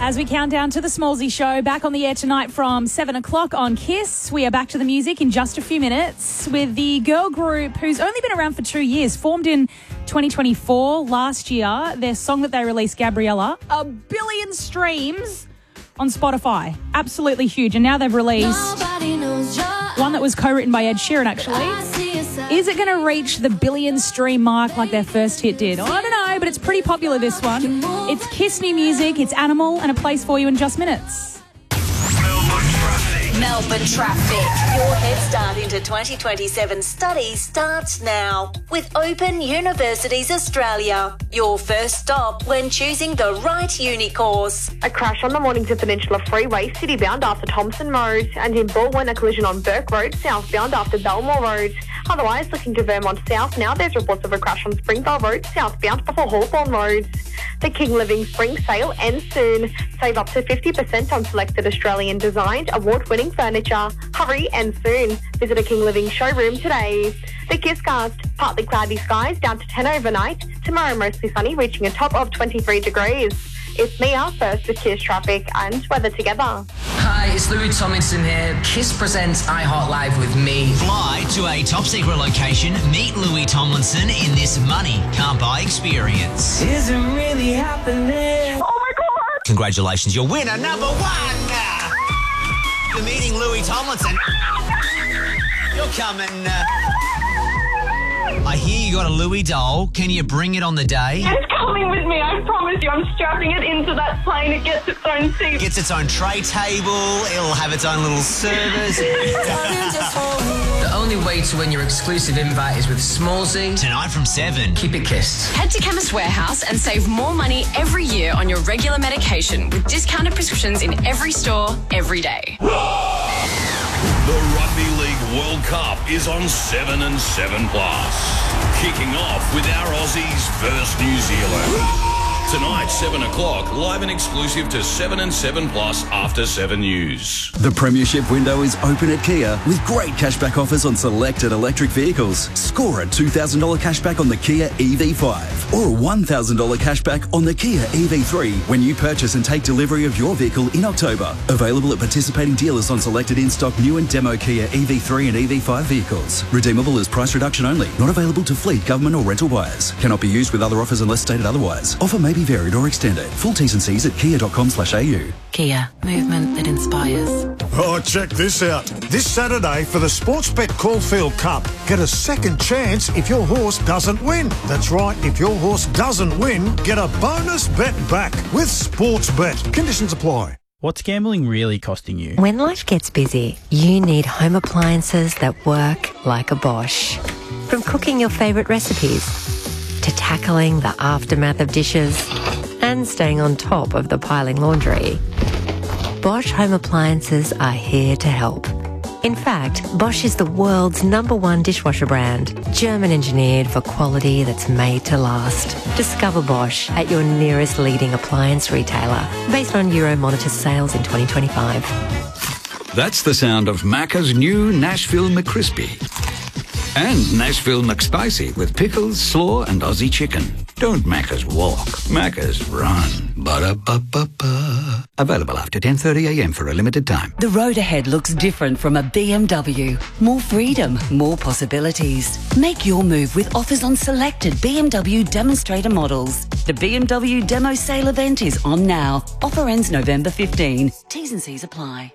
As we count down to the Smallsy Show, back on the air tonight from 7 o'clock on KISS. We are back to the music in just a few minutes with the girl group who's only been around for 2 years, formed in 2024. Last year, their song that they released, Gabriella, 1 billion streams on Spotify. Absolutely huge. And now they've released one that was co-written by Ed Sheeran, actually. Is it going to reach the 1 billion stream mark like their first hit did? I don't know, but it's pretty popular, this one. It's KISS new music, it's Animal, and a place for you in just minutes. Melbourne Traffic. Your head start into 2027 study starts now with Open Universities Australia. Your first stop when choosing the right uni course. A crash on the Mornington Peninsula Freeway, citybound after Thompson Road, and in Baldwin, a collision on Burke Road, southbound after Belmore Road. Otherwise, looking to Vermont South now, there's reports of a crash on Springvale Road, southbound before Hawthorne Road. The King Living Spring Sale ends soon. Save up to 50% on selected Australian-designed, award-winning furniture. Hurry, ends soon. Visit a King Living showroom today. The KISScast, partly cloudy skies, down to 10 overnight. Tomorrow, mostly sunny, reaching a top of 23 degrees. It's Mia, first with KISS traffic and weather together. Hi, it's Louis Tomlinson here. KISS presents iHeart Live with me. Fly to a top-secret location, meet Louis Tomlinson in this money can't buy experience. Is it really happening? Oh my God! Congratulations, you're winner number one! You're meeting Louis Tomlinson. You're coming... I hear you got a Louis doll. Can you bring it on the day? It's coming with me, I promise you. I'm strapping it into that plane. It gets its own seat. Gets its own tray table. It'll have its own little service. The only way to win your exclusive invite is with Smallsy. Tonight from 7. Keep it kissed. Head to Chemist Warehouse and save more money every year on your regular medication with discounted prescriptions in every store, every day. The Rugby League World Cup is on 7 and 7 Plus. Kicking off with our Aussies versus New Zealand. Tonight, 7 o'clock, live and exclusive to 7 and 7 Plus after 7 News. The premiership window is open at Kia with great cashback offers on selected electric vehicles. Score a $2,000 cashback on the Kia EV5 or a $1,000 cashback on the Kia EV3 when you purchase and take delivery of your vehicle in October. Available at participating dealers on selected in-stock new and demo Kia EV3 and EV5 vehicles. Redeemable as price reduction only. Not available to fleet, government or rental buyers. Cannot be used with other offers unless stated otherwise. Offer may be varied or extended. Full T's and C's at kia.com/au. Kia, movement that inspires. Oh, check this out. This Saturday for the Sportsbet Caulfield Cup, get a second chance if your horse doesn't win. That's right, if your horse doesn't win, get a bonus bet back with Sportsbet. Conditions apply. What's gambling really costing you? When life gets busy, you need home appliances that work like a Bosch. From cooking your favourite recipes to tackling the aftermath of dishes and staying on top of the piling laundry, Bosch home appliances are here to help. In fact, Bosch is the world's #1 dishwasher brand, German engineered for quality that's made to last. Discover Bosch at your nearest leading appliance retailer, based on Euromonitor sales in 2025. That's the sound of Macca's new Nashville McCrispy. And Nashville McSpicy with pickles, slaw and Aussie chicken. Don't Macca's walk, Macca's run. Ba-da-ba-ba-ba. Available after 10:30am for a limited time. The road ahead looks different from a BMW. More freedom, more possibilities. Make your move with offers on selected BMW demonstrator models. The BMW Demo Sale event is on now. Offer ends November 15. T's and C's apply.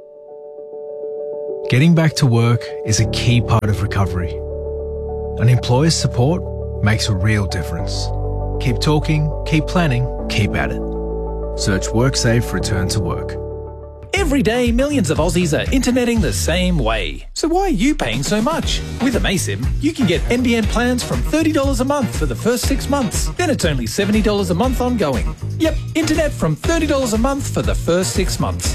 Getting back to work is a key part of recovery. An employer's support makes a real difference. Keep talking, keep planning, keep at it. Search WorkSafe Return to Work. Every day, millions of Aussies are interneting the same way. So why are you paying so much? With Amaysim, you can get NBN plans from $30 a month for the first 6 months. Then it's only $70 a month ongoing. Yep, internet from $30 a month for the first 6 months.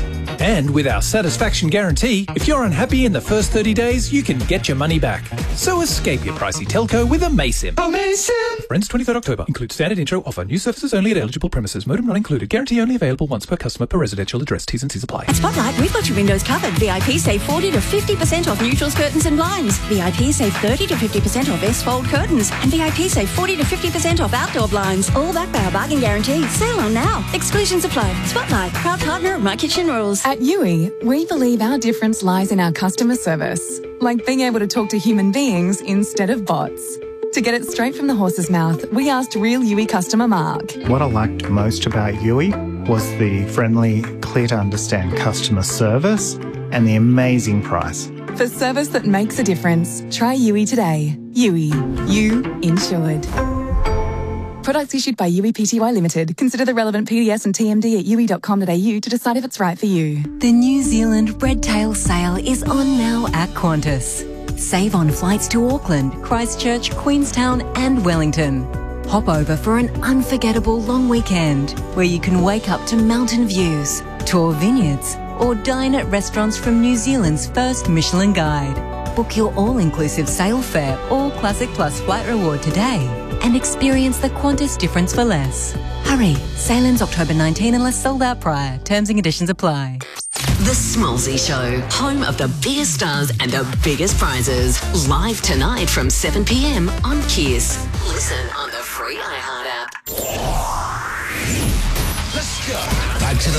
And with our satisfaction guarantee, if you're unhappy in the first 30 days, you can get your money back. So escape your pricey telco with Amaysim. Amaysim! Friends, 23rd October. Includes standard intro offer. New services only at eligible premises. Modem not included. Guarantee only available once per customer per residential address. T's and C's apply. At Spotlight, we've got your windows covered. VIP save 40 to 50% off neutrals, curtains and blinds. VIP save 30 to 50% off S-fold curtains. And VIP save 40 to 50% off outdoor blinds. All backed by our bargain guarantee. Sale on now. Exclusions apply. Spotlight, proud partner of My Kitchen Rules. At Yui, we believe our difference lies in our customer service, like being able to talk to human beings instead of bots. To get it straight from the horse's mouth, we asked real Yui customer Mark. What I liked most about Yui was the friendly, clear to understand customer service and the amazing price. For service that makes a difference, try Yui today. Yui, you insured. Products issued by Yui Pty Limited. Consider the relevant PDS and TMD at yui.com.au to decide if it's right for you. The New Zealand Redtail sale is on now at Qantas. Save on flights to Auckland, Christchurch, Queenstown and Wellington. Hop over for an unforgettable long weekend where you can wake up to mountain views, tour vineyards or dine at restaurants from New Zealand's first Michelin Guide. Book your all-inclusive sail fare or Classic Plus flight reward today and experience the Qantas difference for less. Hurry, sail ends October 19 unless sold out prior. Terms and conditions apply. The Smallsy Show, home of the biggest stars and the biggest prizes. Live tonight from 7 p.m. on Kiss. Listen on the free iHeart app. Let's go. Back to the